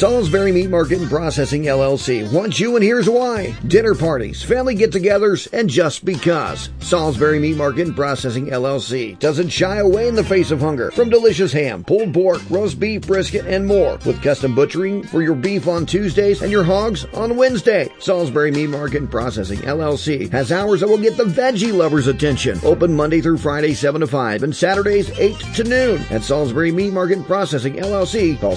Salisbury Meat Market and Processing LLC wants you, and here's why. Dinner parties, family get-togethers, and just because. Salisbury Meat Market and Processing LLC doesn't shy away in the face of hunger. From delicious ham, pulled pork, roast beef, brisket, and more. With custom butchering for your beef on Tuesdays and your hogs on Wednesday. Salisbury Meat Market and Processing LLC has hours that will get the veggie lovers' attention. Open Monday through Friday 7 to 5 and Saturdays 8 to noon. At Salisbury Meat Market and Processing LLC, call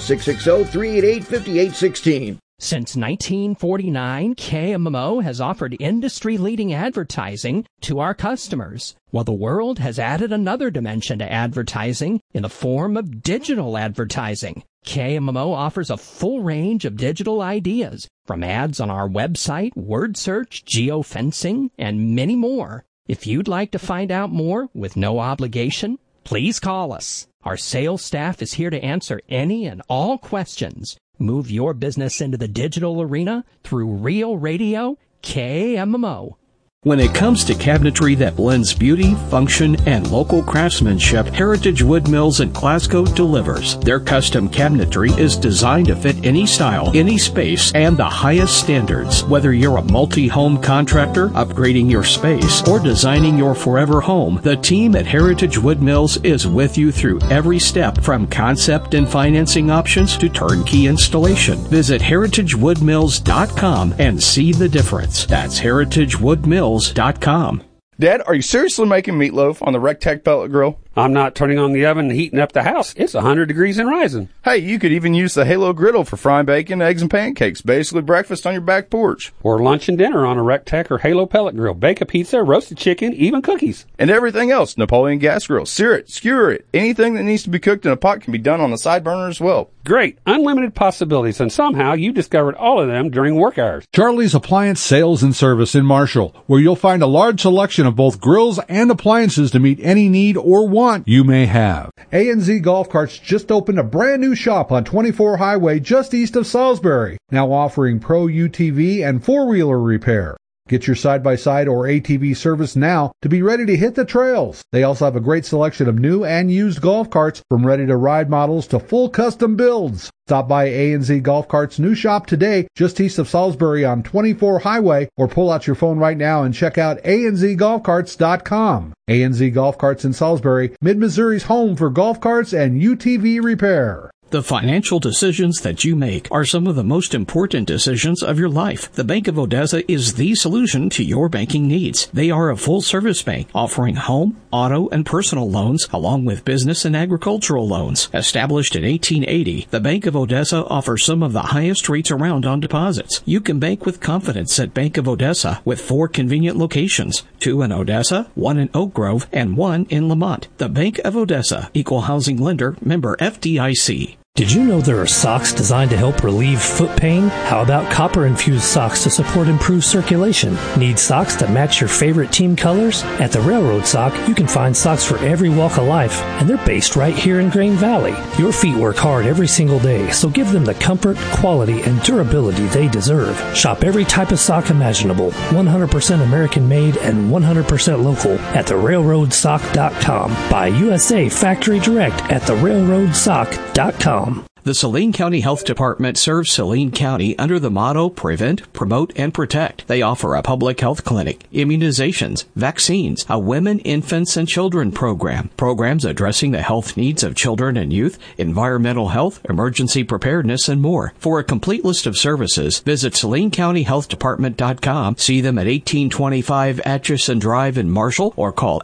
660-388-5816. Since 1949, KMMO has offered industry-leading advertising to our customers, while the world has added another dimension to advertising in the form of digital advertising. KMMO offers a full range of digital ideas, from ads on our website, word search, geofencing, and many more. If you'd like to find out more with no obligation, please call us. Our sales staff is here to answer any and all questions. Move your business into the digital arena through Real Radio KMMO. When it comes to cabinetry that blends beauty, function, and local craftsmanship, Heritage Wood Mills in Glasgow delivers. Their custom cabinetry is designed to fit any style, any space, and the highest standards. Whether you're a multi-home contractor, upgrading your space, or designing your forever home, the team at Heritage Wood Mills is with you through every step, from concept and financing options to turnkey installation. Visit heritagewoodmills.com and see the difference. That's heritagewoodmills.com. Dad, are you seriously making meatloaf on the Rectech pellet grill? I'm not turning on the oven and heating up the house. It's 100 degrees and rising. Hey, you could even use the Halo griddle for frying bacon, eggs, and pancakes. Basically breakfast on your back porch. Or lunch and dinner on a Rectech or Halo pellet grill. Bake a pizza, roasted chicken, even cookies. And everything else. Napoleon gas grill. Sear it, skewer it. Anything that needs to be cooked in a pot can be done on the side burner as well. Great. Unlimited possibilities, and somehow you discovered all of them during work hours. Charlie's Appliance Sales and Service in Marshall, where you'll find a large selection of both grills and appliances to meet any need or want you may have. A&Z Golf Carts just opened a brand new shop on 24 Highway just east of Salisbury, now offering Pro UTV and four-wheeler repair. Get your side-by-side or ATV service now to be ready to hit the trails. They also have a great selection of new and used golf carts, from ready-to-ride models to full custom builds. Stop by A&Z Golf Carts' new shop today, just east of Salisbury on 24 Highway, or pull out your phone right now and check out anzgolfcarts.com. A&Z Golf Carts in Salisbury, Mid-Missouri's home for golf carts and UTV repair. The financial decisions that you make are some of the most important decisions of your life. The Bank of Odessa is the solution to your banking needs. They are a full-service bank offering home, auto, and personal loans, along with business and agricultural loans. Established in 1880, the Bank of Odessa offers some of the highest rates around on deposits. You can bank with confidence at Bank of Odessa with 4 convenient locations, 2 in Odessa, 1 in Oak Grove, and 1 in Lamont. The Bank of Odessa, Equal Housing Lender, member FDIC. Did you know there are socks designed to help relieve foot pain? How about copper-infused socks to support improved circulation? Need socks that match your favorite team colors? At the Railroad Sock, you can find socks for every walk of life, and they're based right here in Grain Valley. Your feet work hard every single day, so give them the comfort, quality, and durability they deserve. Shop every type of sock imaginable, 100% American-made and 100% local at therailroadsock.com. Buy USA Factory Direct at therailroadsock.com. The Saline County Health Department serves Saline County under the motto Prevent, Promote, and Protect. They offer a public health clinic, immunizations, vaccines, a women, infants, and children program, programs addressing the health needs of children and youth, environmental health, emergency preparedness, and more. For a complete list of services, visit SalineCountyHealthDepartment.com, see them at 1825 Atchison Drive in Marshall, or call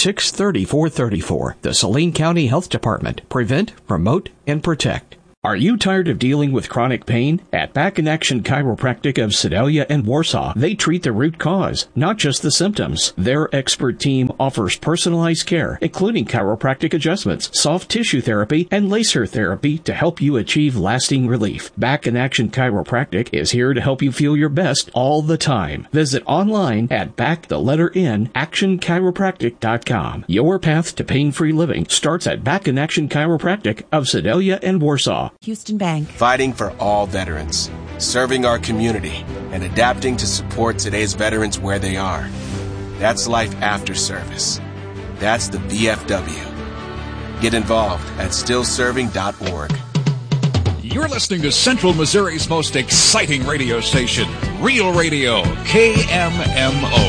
886-3434. The Saline County Health Department. Prevent, Promote, and Protect. Are you tired of dealing with chronic pain? At Back in Action Chiropractic of Sedalia and Warsaw, they treat the root cause, not just the symptoms. Their expert team offers personalized care, including chiropractic adjustments, soft tissue therapy, and laser therapy to help you achieve lasting relief. Back in Action Chiropractic is here to help you feel your best all the time. Visit online at actionchiropractic.com. Your path to pain-free living starts at Back in Action Chiropractic of Sedalia and Warsaw. Houston Bank. Fighting for all veterans, serving our community, and adapting to support today's veterans where they are. That's life after service. That's the VFW. Get involved at stillserving.org. You're listening to Central Missouri's most exciting radio station, Real Radio, KMMO.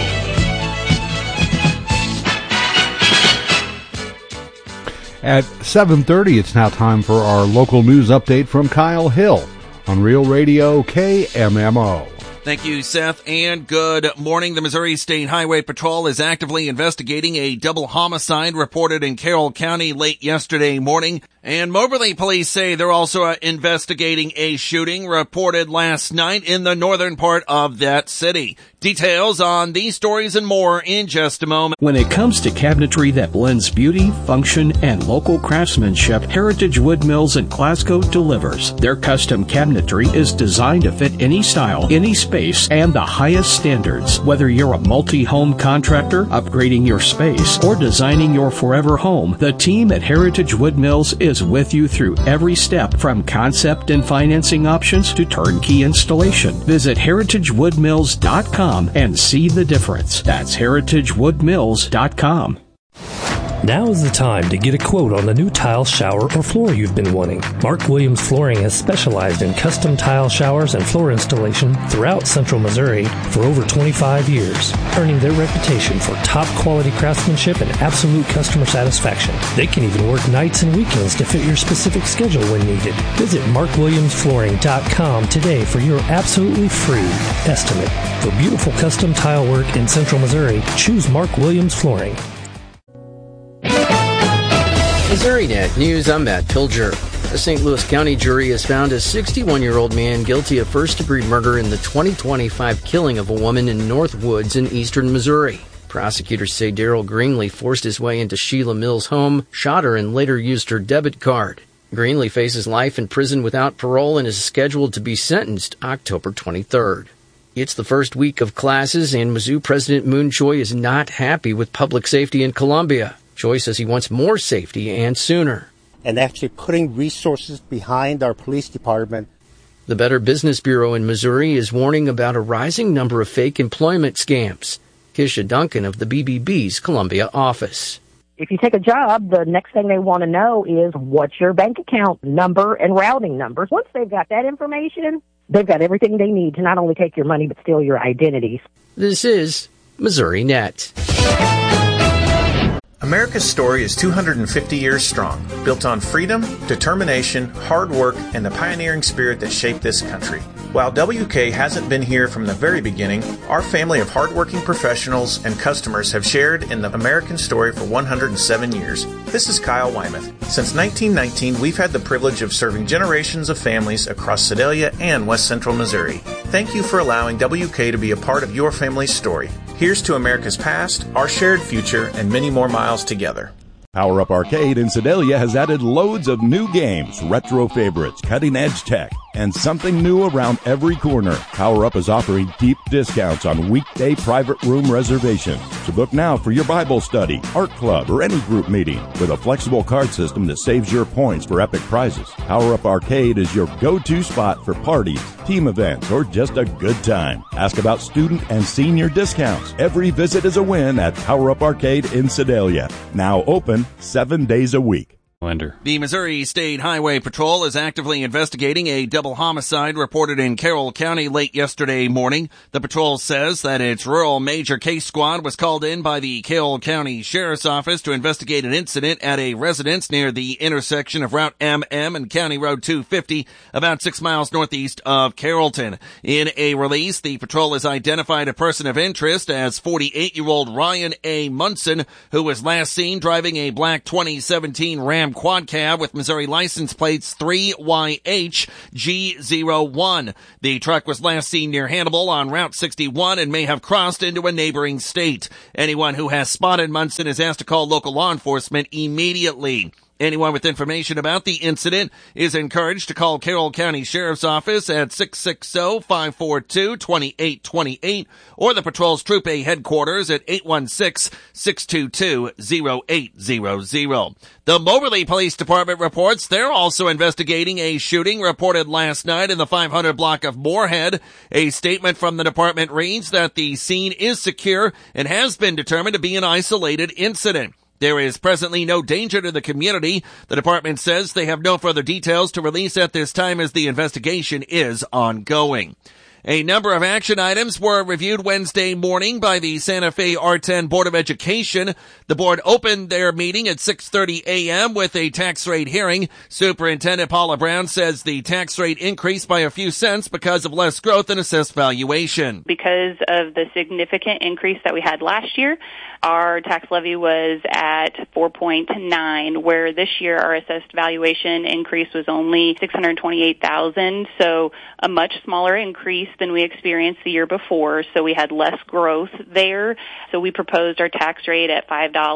At 7:30, it's now time for our local news update from Kyle Hill on Real Radio KMMO. Thank you, Seth, and good morning. The Missouri State Highway Patrol is actively investigating a double homicide reported in Carroll County late yesterday morning. And Moberly police say they're also investigating a shooting reported last night in the northern part of that city. Details on these stories and more in just a moment. When it comes to cabinetry that blends beauty, function, and local craftsmanship, Heritage Wood Mills in Glasgow delivers. Their custom cabinetry is designed to fit any style, any space, and the highest standards. Whether you're a multi-home contractor, upgrading your space, or designing your forever home, the team at Heritage Wood Mills is with you through every step, from concept and financing options to turnkey installation. Visit heritagewoodmills.com and see the difference. That's heritagewoodmills.com. Now is the time to get a quote on the new tile, shower, or floor you've been wanting. Mark Williams Flooring has specialized in custom tile showers and floor installation throughout Central Missouri for over 25 years, earning their reputation for top quality craftsmanship and absolute customer satisfaction. They can even work nights and weekends to fit your specific schedule when needed. Visit markwilliamsflooring.com today for your absolutely free estimate. For beautiful custom tile work in Central Missouri, choose Mark Williams Flooring. MissouriNet News, I'm Matt Pilger. A St. Louis County jury has found a 61-year-old man guilty of first-degree murder in the 2025 killing of a woman in North Woods in eastern Missouri. Prosecutors say Daryl Greenlee forced his way into Sheila Mills' home, shot her, and later used her debit card. Greenlee faces life in prison without parole and is scheduled to be sentenced October 23rd. It's the first week of classes, and Mizzou President Moon Choi is not happy with public safety in Columbia. Choi says he wants more safety and sooner. And actually putting resources behind our police department. The Better Business Bureau in Missouri is warning about a rising number of fake employment scams. Kisha Duncan of the BBB's Columbia office. If you take a job, the next thing they want to know is what's your bank account number and routing numbers. Once they've got that information, they've got everything they need to not only take your money but steal your identities. This is MissouriNet. America's story is 250 years strong, built on freedom, determination, hard work, and the pioneering spirit that shaped this country. While WK hasn't been here from the very beginning, our family of hardworking professionals and customers have shared in the American story for 107 years. This is Kyle Wymuth. Since 1919, we've had the privilege of serving generations of families across Sedalia and West Central Missouri. Thank you for allowing WK to be a part of your family's story. Here's to America's past, our shared future, and many more miles together. Power Up Arcade in Sedalia has added loads of new games, retro favorites, cutting-edge tech, and something new around every corner. Power Up is offering deep discounts on weekday private room reservations. So book now for your Bible study, art club, or any group meeting with a flexible card system that saves your points for epic prizes. Power Up Arcade is your go-to spot for parties, team events, or just a good time. Ask about student and senior discounts. Every visit is a win at Power Up Arcade in Sedalia. Now open 7 days a week. The Missouri State Highway Patrol is actively investigating a double homicide reported in Carroll County late yesterday morning. The patrol says that its rural major case squad was called in by the Carroll County Sheriff's Office to investigate an incident at a residence near the intersection of Route MM and County Road 250, about 6 miles northeast of Carrollton. In a release, the patrol has identified a person of interest as 48-year-old Ryan A. Munson, who was last seen driving a black 2017 Ram quad cab with Missouri license plates 3YHG01. The truck was last seen near Hannibal on Route 61 and may have crossed into a neighboring state. Anyone who has spotted Munson is asked to call local law enforcement immediately. Anyone with information about the incident is encouraged to call Carroll County Sheriff's Office at 660-542-2828 or the patrol's Troop A headquarters at 816-622-0800. The Moberly Police Department reports they're also investigating a shooting reported last night in the 500 block of Moorhead. A statement from the department reads that the scene is secure and has been determined to be an isolated incident. There is presently no danger to the community. The department says they have no further details to release at this time as the investigation is ongoing. A number of action items were reviewed Wednesday morning by the Santa Fe R10 Board of Education. The board opened their meeting at 6:30 a.m. with a tax rate hearing. Superintendent Paula Brown says the tax rate increased by a few cents because of less growth in assessed valuation. Because of the significant increase that we had last year, our tax levy was at 4.9, where this year our assessed valuation increase was only $628,000, so a much smaller increase than we experienced the year before, so we had less growth there. So we proposed our tax rate at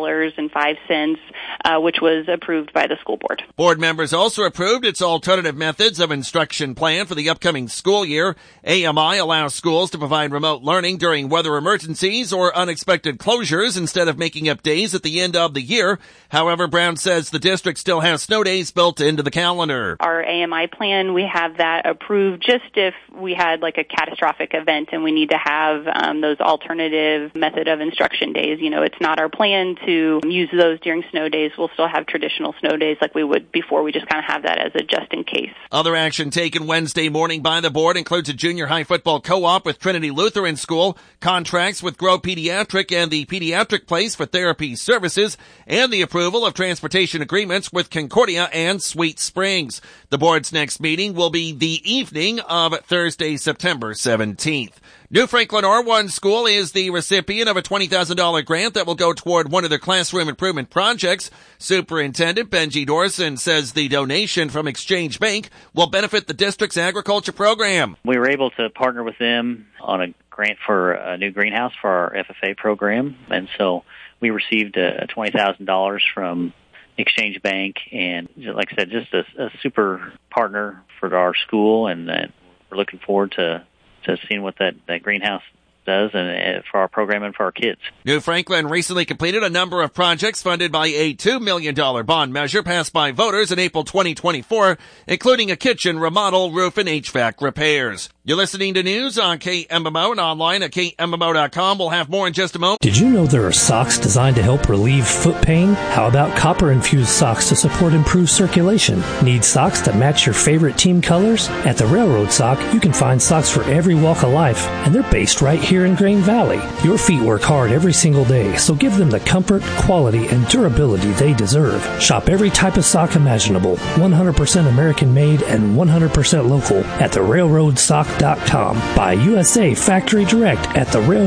$5.05, which was approved by the school board. Board members also approved its alternative methods of instruction plan for the upcoming school year. AMI allows schools to provide remote learning during weather emergencies or unexpected closures instead of making up days at the end of the year. However, Brown says the district still has snow days built into the calendar. Our AMI plan, we have that approved just if we had like a catastrophic event and we need to have those alternative method of instruction days. You know, it's not our plan to use those during snow days. We'll still have traditional snow days like we would before. We just kind of have that as a just in case. Other action taken Wednesday morning by the board includes a junior high football co-op with Trinity Lutheran School, contracts with Grow Pediatric and the Pediatric Place for Therapy Services, and the approval of transportation agreements with Concordia and Sweet Springs. The board's next meeting will be the evening of Thursday, September 17th. New Franklin R1 School is the recipient of a $20,000 grant that will go toward one of their classroom improvement projects. Superintendent Benji Dorson says the donation from Exchange Bank will benefit the district's agriculture program. We were able to partner with them on a grant for a new greenhouse for our FFA program, and so we received $20,000 from Exchange Bank, and like I said, just a super partner for our school, and we're looking forward to seeing what that greenhouse does and for our program and for our kids. New Franklin recently completed a number of projects funded by a $2 million bond measure passed by voters in April 2024, including a kitchen remodel, roof, and HVAC repairs. You're listening to news on KMMO and online at KMMO.com. We'll have more in just a moment. Did you know there are socks designed to help relieve foot pain? How about copper-infused socks to support improved circulation? Need socks to match your favorite team colors? At the Railroad Sock, you can find socks for every walk of life, and they're based right here in Grain Valley. Your feet work hard every single day, so give them the comfort, quality, and durability they deserve. Shop every type of sock imaginable, 100% American-made and 100% local at therailroadsock.com. Buy USA Factory Direct at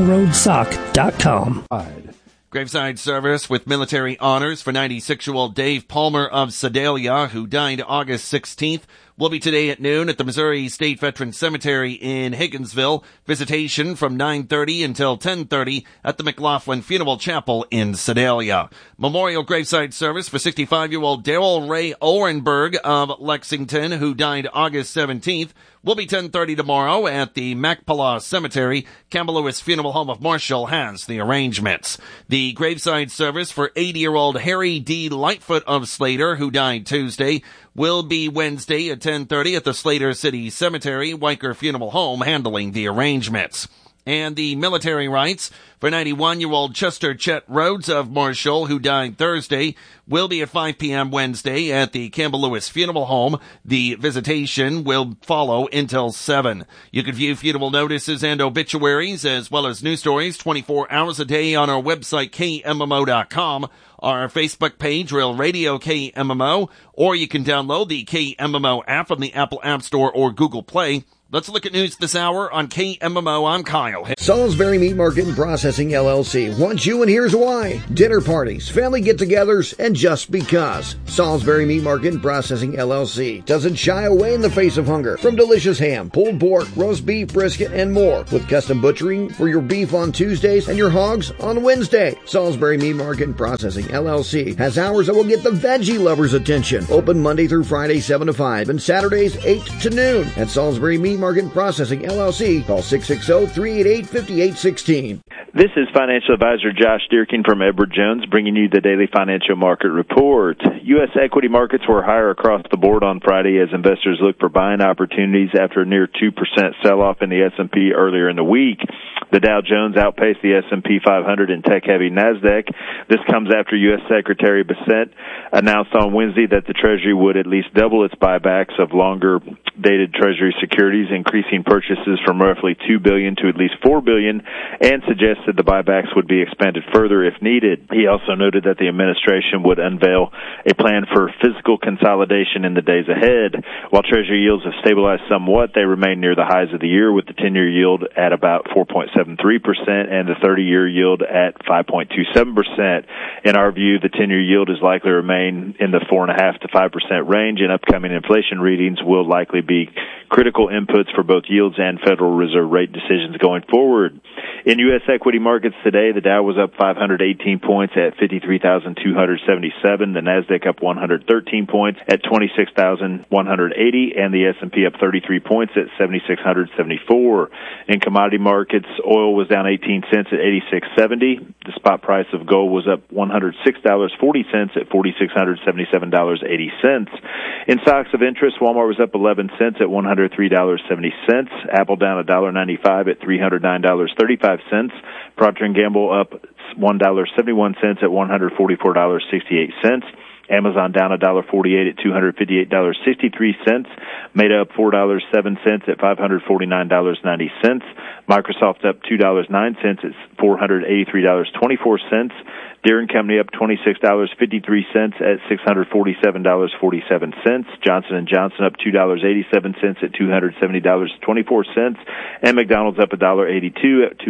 therailroadsock.com. Graveside service with military honors for 96-year-old Dave Palmer of Sedalia, who died August 16th, will be today at noon at the Missouri State Veterans Cemetery in Higginsville. Visitation from 9:30 until 10:30 at the McLaughlin Funeral Chapel in Sedalia. Memorial graveside service for 65-year-old Darrell Ray Orenberg of Lexington, who died August 17th, will be 10:30 tomorrow at the Macpala Cemetery. Campbell Lewis Funeral Home of Marshall has the arrangements. The graveside service for 80-year-old Harry D. Lightfoot of Slater, who died Tuesday, will be Wednesday at 10:30 at the Slater City Cemetery. Weicker Funeral Home handling the arrangements. And the military rites for 91-year-old Chester Chet Rhodes of Marshall, who died Thursday, will be at 5 p.m. Wednesday at the Campbell Lewis Funeral Home. The visitation will follow until 7. You can view funeral notices and obituaries as well as news stories 24 hours a day on our website, KMMO.com, our Facebook page, Real Radio KMMO, or you can download the KMMO app from the Apple App Store or Google Play. Let's look at news this hour on KMMO. I'm Kyle. Salisbury Meat Market and Processing LLC wants you, and here's why. Dinner parties, family get-togethers, and just because. Salisbury Meat Market and Processing LLC doesn't shy away in the face of hunger. From delicious ham, pulled pork, roast beef, brisket, and more. With custom butchering for your beef on Tuesdays and your hogs on Wednesday. Salisbury Meat Market and Processing LLC has hours that will get the veggie lovers' attention. Open Monday through Friday 7 to 5 and Saturdays 8 to noon. At Salisbury Meat Market Processing LLC. Call 660-388-5816. This is financial advisor Josh Deerkin from Edward Jones bringing you the daily financial market report. U.S. equity markets were higher across the board on Friday as investors look for buying opportunities after a near 2% sell-off in the S&P earlier in the week. The Dow Jones outpaced the S&P 500 and tech-heavy NASDAQ. This comes after U.S. Secretary Bessent announced on Wednesday that the Treasury would at least double its buybacks of longer-dated Treasury securities, increasing purchases from roughly $2 billion to at least $4 billion, and suggested the buybacks would be expanded further if needed. He also noted that the administration would unveil a plan for fiscal consolidation in the days ahead. While Treasury yields have stabilized somewhat, they remain near the highs of the year, with the 10-year yield at about 4.73% and the 30-year yield at 5.27%. In our view, the 10-year yield is likely to remain in the 4.5% to 5% range, and upcoming inflation readings will likely be critical inputs for both yields and Federal Reserve rate decisions going forward. In U.S. equity markets today, the Dow was up 518 points at 53,277, the NASDAQ up 113 points at 26,180, and the S&P up 33 points at 7,674. In commodity markets, oil was down 18 cents at 86.70. The spot price of gold was up $106.40 at $4,677.80. In stocks of interest, Walmart was up 11 cents at $103.70. Apple down $1.95 at $309.35. Procter & Gamble up $1.71 at $144.68. Amazon down $1.48 at $258.63. Meta up $4.07 at $549.90. Microsoft up $2.09 at $483.24. Deere & Company up $26.53 at $647.47. Johnson & Johnson up $2.87 at $270.24. And McDonald's up $1.82 at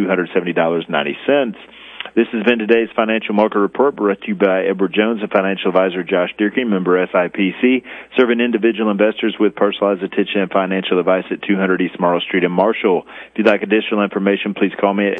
$270.90. This has been today's Financial Market Report, brought to you by Edward Jones and financial advisor Josh Dierking, member SIPC, serving individual investors with personalized attention and financial advice at 200 East Marl Street in Marshall. If you'd like additional information, please call me at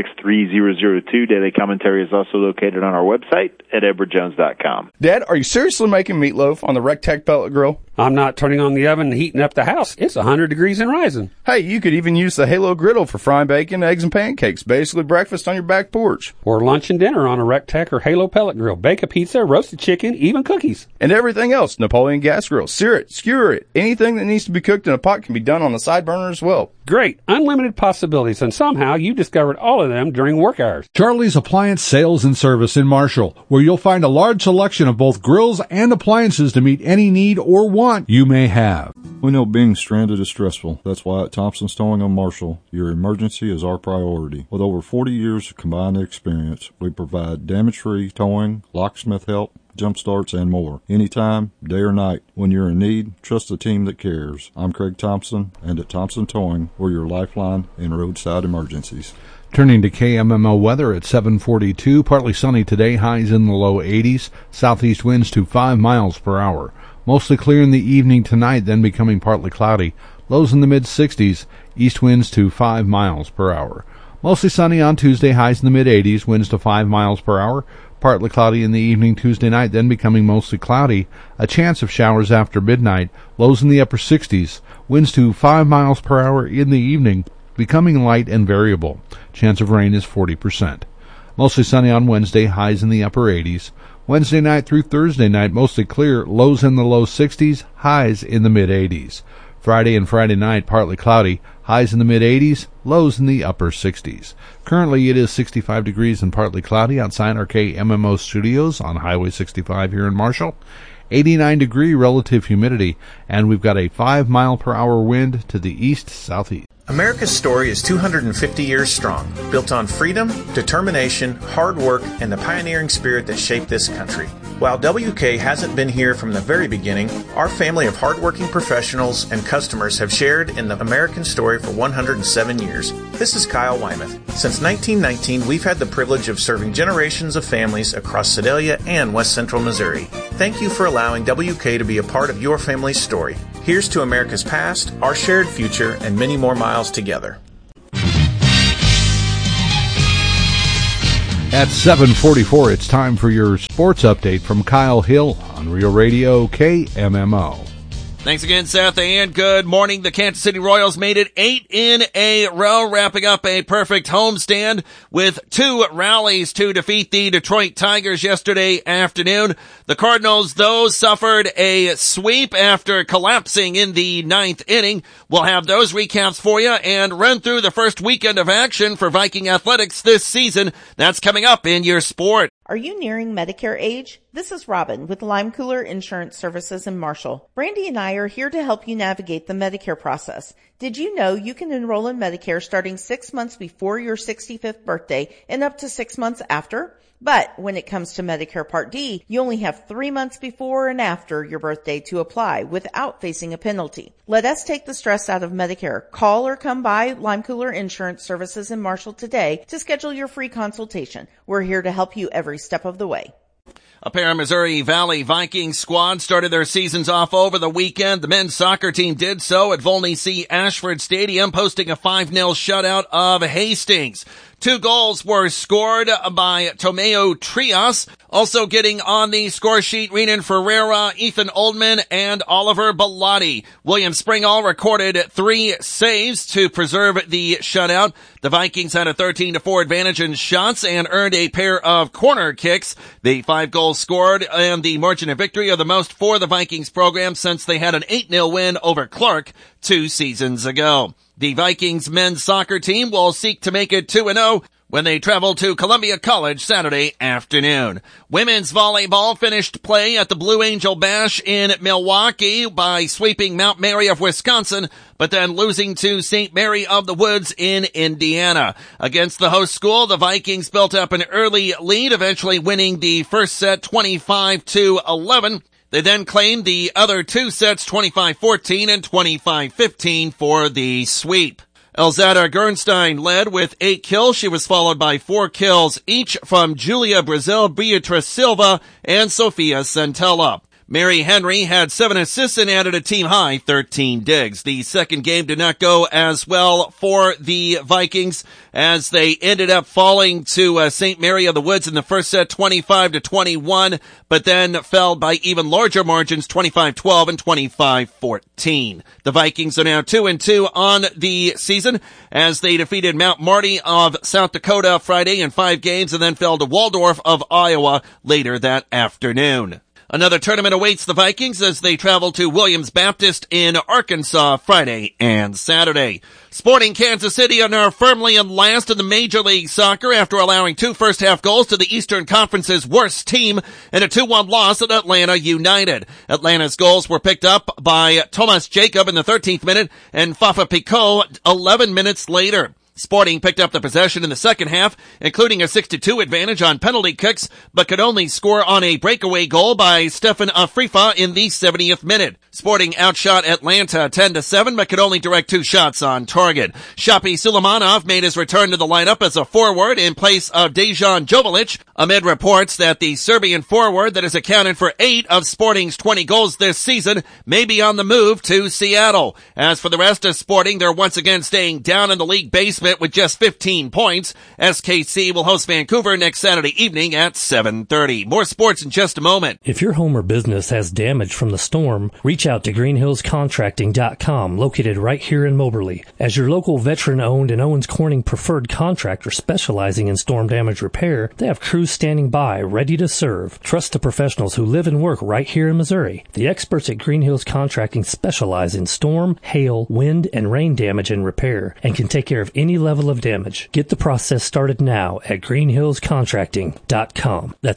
886-3002. Daily commentary is also located on our website at edwardjones.com. Dad, are you seriously making meatloaf on the Rectech pellet grill? I'm not turning on the oven and heating up the house. It's 100 degrees and rising. Hey, you could even use the Halo griddle for frying bacon, eggs, and pancakes. Basically breakfast on your back porch. Or lunch and dinner on a Rectech or Halo pellet grill. Bake a pizza, roasted chicken, even cookies. And everything else. Napoleon gas grill. Sear it, skewer it. Anything that needs to be cooked in a pot can be done on the side burner as well. Great. Unlimited possibilities, and somehow you discovered all of them during work hours. Charlie's Appliance Sales and Service in Marshall, where you'll find a large selection of both grills and appliances to meet any need or want you may have. We know being stranded is stressful. That's why at Thompson's Towing on Marshall, your emergency is our priority. With over 40 years of combined experience, we provide damage-free towing, locksmith help, jump starts, and more. Anytime, day or night. When you're in need, trust a team that cares. I'm Craig Thompson, and at Thompson Towing, we're your lifeline in roadside emergencies. Turning to KMMO weather at 7:42, partly sunny today, highs in the low 80s, southeast winds to 5 miles per hour. Mostly clear in the evening tonight, then becoming partly cloudy. Lows in the mid-60s, east winds to 5 miles per hour. Mostly sunny on Tuesday, highs in the mid-80s, winds to 5 miles per hour. Partly cloudy in the evening Tuesday night, then becoming mostly cloudy. A chance of showers after midnight. Lows in the upper 60s. Winds to 5 miles per hour in the evening, becoming light and variable. Chance of rain is 40%. Mostly sunny on Wednesday, highs in the upper 80s. Wednesday night through Thursday night, mostly clear. Lows in the low 60s, highs in the mid-80s. Friday and Friday night, partly cloudy. Highs in the mid-80s, lows in the upper 60s. Currently, it is 65 degrees and partly cloudy outside our KMMO studios on Highway 65 here in Marshall. 89-degree relative humidity, and we've got a 5-mile-per-hour wind to the east-southeast. America's story is 250 years strong, built on freedom, determination, hard work, and the pioneering spirit that shaped this country. While WK hasn't been here from the very beginning, our family of hardworking professionals and customers have shared in the American story for 107 years. This is Kyle Wymath. Since 1919, we've had the privilege of serving generations of families across Sedalia and West Central Missouri. Thank you for allowing WK to be a part of your family's story. Here's to America's past, our shared future, and many more miles together. At 7:44, it's time for your sports update from Kyle Hill on Real Radio KMMO. Thanks again, Seth, and good morning. The Kansas City Royals made it 8 in a row, wrapping up a perfect homestand with 2 rallies to defeat the Detroit Tigers yesterday afternoon. The Cardinals, though, suffered a sweep after collapsing in the 9th inning. We'll have those recaps for you and run through the first weekend of action for Viking athletics this season. That's coming up in your sport. Are you nearing Medicare age? This is Robin with Lime Cooler Insurance Services in Marshall. Brandy and I are here to help you navigate the Medicare process. Did you know you can enroll in Medicare starting 6 months before your 65th birthday and up to 6 months after? But when it comes to Medicare Part D, you only have 3 months before and after your birthday to apply without facing a penalty. Let us take the stress out of Medicare. Call or come by Lime Cooler Insurance Services in Marshall today to schedule your free consultation. We're here to help you every step of the way. A pair of Missouri Valley Vikings squad started their seasons off over the weekend. The men's soccer team did so at Volney C. Ashford Stadium, posting a 5-0 shutout of Hastings. 2 goals were scored by Tomeo Trias. Also getting on the score sheet, Renan Ferreira, Ethan Oldman, and Oliver Bellotti. William Springall recorded 3 saves to preserve the shutout. The Vikings had a 13-4 advantage in shots and earned a pair of corner kicks. The 5 goals scored and the margin of victory are the most for the Vikings program since they had an 8-0 win over Clark 2 seasons ago. The Vikings men's soccer team will seek to make it 2-0 when they travel to Columbia College Saturday afternoon. Women's volleyball finished play at the Blue Angel Bash in Milwaukee by sweeping Mount Mary of Wisconsin, but then losing to St. Mary of the Woods in Indiana. Against the host school, the Vikings built up an early lead, eventually winning the first set 25-11. They then claimed the other 2 sets 25-14 and 25-15 for the sweep. Elzada Gernstein led with 8 kills. She was followed by 4 kills each from Julia Brazil, Beatrice Silva, and Sophia Centella. Mary Henry had 7 assists and added a team-high 13 digs. The second game did not go as well for the Vikings as they ended up falling to St. Mary of the Woods in the first set 25-21, but then fell by even larger margins 25-12 and 25-14. The Vikings are now 2-2 on the season as they defeated Mount Marty of South Dakota Friday in 5 games and then fell to Waldorf of Iowa later that afternoon. Another tournament awaits the Vikings as they travel to Williams Baptist in Arkansas Friday and Saturday. Sporting Kansas City are now firmly in last in the Major League Soccer after allowing 2 first-half goals to the Eastern Conference's worst team and a 2-1 loss at Atlanta United. Atlanta's goals were picked up by Thomas Jacob in the 13th minute and Fafa Picot 11 minutes later. Sporting picked up the possession in the second half, including a 6-2 advantage on penalty kicks, but could only score on a breakaway goal by Stefan Afrifa in the 70th minute. Sporting outshot Atlanta 10-7, but could only direct 2 shots on target. Shapi Suleimanov made his return to the lineup as a forward in place of Dejan Jovalic, amid reports that the Serbian forward that has accounted for 8 of Sporting's 20 goals this season may be on the move to Seattle. As for the rest of Sporting, they're once again staying down in the league basement with just 15 points. SKC will host Vancouver next Saturday evening at 7:30. More sports in just a moment. If your home or business has damage from the storm, reach out to greenhillscontracting.com, located right here in Moberly. As your local veteran-owned and Owens Corning preferred contractor specializing in storm damage repair, they have crews standing by, ready to serve. Trust the professionals who live and work right here in Missouri. The experts at Green Hills Contracting specialize in storm, hail, wind, and rain damage and repair, and can take care of any level of damage. Get the process started now at greenhillscontracting.com. That's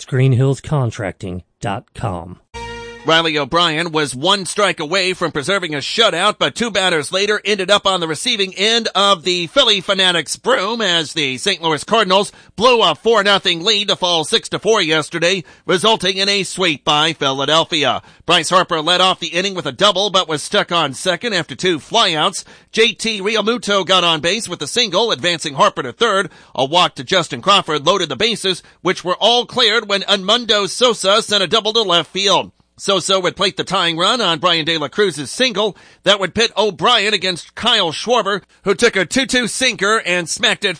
greenhillscontracting.com. Riley O'Brien was 1 strike away from preserving a shutout, but 2 batters later ended up on the receiving end of the Philly Fanatics broom as the St. Louis Cardinals blew a 4-0 lead to fall 6-4 yesterday, resulting in a sweep by Philadelphia. Bryce Harper led off the inning with a double, but was stuck on second after 2 flyouts. JT Realmuto got on base with a single, advancing Harper to third. A walk to Justin Crawford loaded the bases, which were all cleared when Edmundo Sosa sent a double to left field. So would plate the tying run on Brian De La Cruz's single. That would pit O'Brien against Kyle Schwarber, who took a 2-2 sinker and smacked it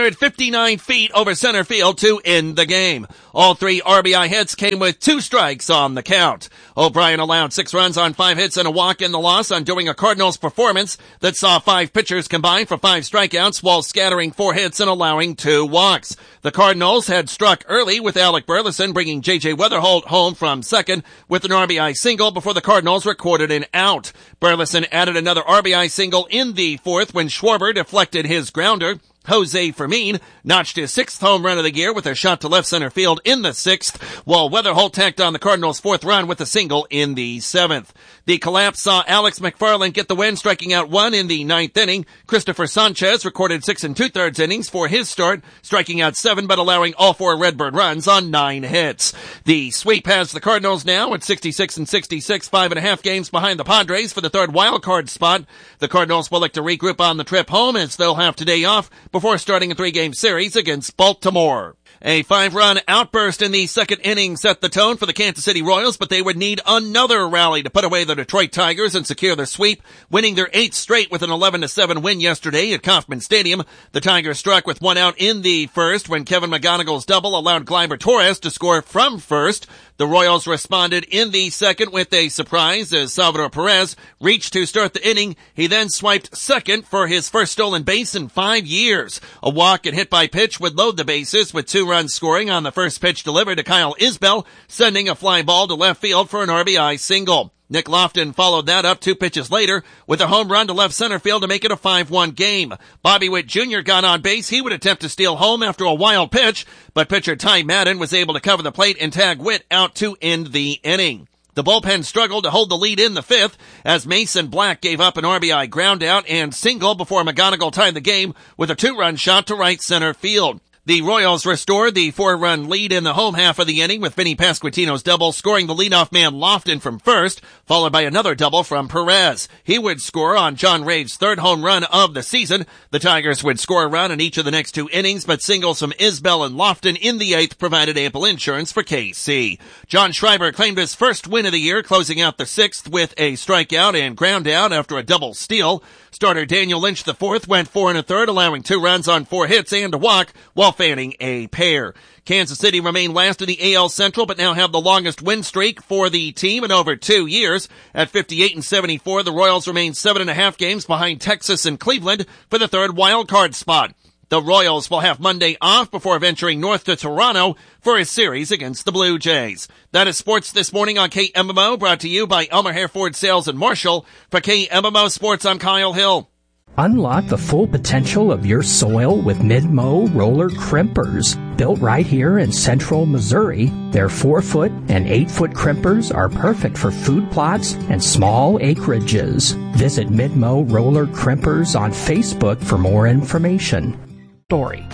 459 feet over center field to end the game. All 3 RBI hits came with 2 strikes on the count. O'Brien allowed 6 runs on 5 hits and a walk in the loss on doing a Cardinals performance that saw 5 pitchers combine for 5 strikeouts while scattering 4 hits and allowing 2 walks. The Cardinals had struck early with Alec Burleson bringing J.J. Weatherholt home from second with an RBI single before the Cardinals recorded an out. Burleson added another RBI single in the 4th when Schwarber deflected his grounder. Jose Fermin notched his 6th home run of the year with a shot to left center field in the 6th, while Weatherholt tacked on the Cardinals' 4th run with a single in the 7th. The collapse saw Alex McFarland get the win, striking out 1 in the 9th inning. Christopher Sanchez recorded 6 2/3 innings for his start, striking out 7 but allowing all 4 Redbird runs on 9 hits. The sweep has the Cardinals now at 66 and 66, 5.5 games behind the Padres for the 3rd wild card spot. The Cardinals will look to regroup on the trip home as they'll have today off before starting a 3-game series against Baltimore. A 5-run outburst in the 2nd inning set the tone for the Kansas City Royals, but they would need another rally to put away the Detroit Tigers and secure their sweep, winning their 8th straight with an 11-7 win yesterday at Kauffman Stadium. The Tigers struck with 1 out in the 1st when Kevin McGonigal's double allowed Gleyber Torres to score from first. The Royals responded in the 2nd with a surprise as Salvador Perez reached to start the inning. He then swiped second for his first stolen base in 5 years. A walk and hit by pitch would load the bases with 2 runs scoring on the first pitch delivered to Kyle Isbell, sending a fly ball to left field for an RBI single. Nick Lofton followed that up 2 pitches later with a home run to left center field to make it a 5-1 game. Bobby Witt Jr. got on base. He would attempt to steal home after a wild pitch, but pitcher Ty Madden was able to cover the plate and tag Witt out to end the inning. The bullpen struggled to hold the lead in the 5th as Mason Black gave up an RBI ground out and single before McGonigal tied the game with a 2-run shot to right center field. The Royals restored the 4-run lead in the home half of the inning with Vinny Pasquantino's double, scoring the leadoff man Lofton from first, followed by another double from Perez. He would score on John Rave's 3rd home run of the season. The Tigers would score a run in each of the next 2 innings, but singles from Isbell and Lofton in the 8th provided ample insurance for KC. John Schreiber claimed his first win of the year, closing out the 6th with a strikeout and ground out after a double steal. Starter Daniel Lynch IV went 4 1/3, allowing 2 runs on 4 hits and a walk while fanning a pair. Kansas City remain last in the AL Central, but now have the longest win streak for the team in over 2 years. At 58 and 74, the Royals remain 7.5 games behind Texas and Cleveland for the 3rd wild card spot. The Royals will have Monday off before venturing north to Toronto for a series against the Blue Jays. That is sports this morning on KMMO, brought to you by Elmer Hair Ford Sales in Marshall. For KMMO Sports, I'm Kyle Hill. Unlock the full potential of your soil with Midmo roller crimpers. Built right here in central Missouri, their 4-foot and 8-foot crimpers are perfect for food plots and small acreages. Visit Midmo Roller Crimpers on Facebook for more information. Story.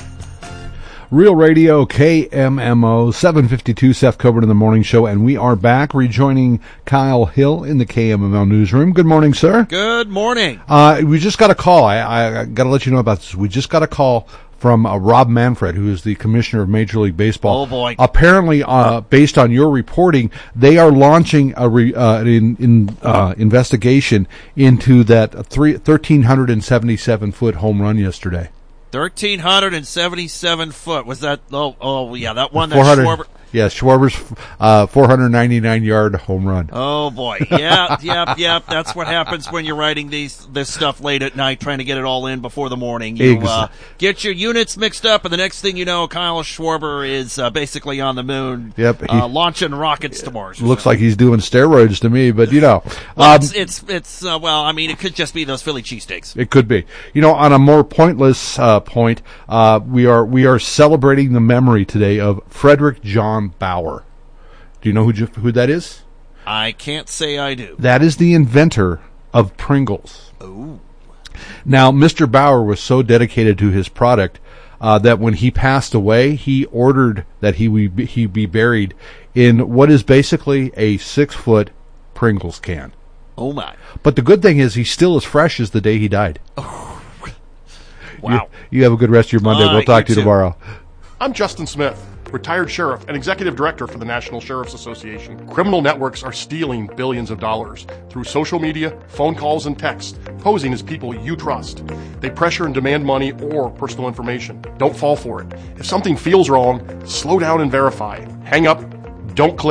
Real Radio, KMMO, 752, Seth Coburn in the Morning Show, and we are back rejoining Kyle Hill in the KMMO newsroom. Good morning, sir. Good morning. We just got a call. I got to let you know about this. We just got a call from Rob Manfred, who is the commissioner of Major League Baseball. Oh, boy. Apparently, based on your reporting, they are launching an investigation into that 1,377-foot home run yesterday. 1,377 foot. Was that? Oh, yeah, that one that Schwarber. Yeah, Schwarber's 499-yard home run. Oh boy, yeah. That's what happens when you're writing this stuff late at night, trying to get it all in before the morning. You get your units mixed up, and the next thing you know, Kyle Schwarber is basically on the moon. Yep, launching rockets to Mars. Looks like he's doing steroids to me, but well, well, I mean, it could just be those Philly cheesesteaks. It could be. On a more pointless point, we are celebrating the memory today of Frederick John Bauer. Do you know who that is? I can't say I do. That is the inventor of Pringles. Oh. Now, Mr. Bauer was so dedicated to his product that when he passed away, he ordered that he be buried in what is basically a 6-foot Pringles can. Oh my! But the good thing is he's still as fresh as the day he died. Oh. Wow. You have a good rest of your Monday. We'll talk to you tomorrow. I'm Justin Smith. retired sheriff and executive director for the National Sheriff's Association. Criminal networks are stealing billions of dollars through social media, phone calls, and text, posing as people you trust. They pressure and demand money or personal information. Don't fall for it. If something feels wrong, slow down and verify. Hang up, don't click,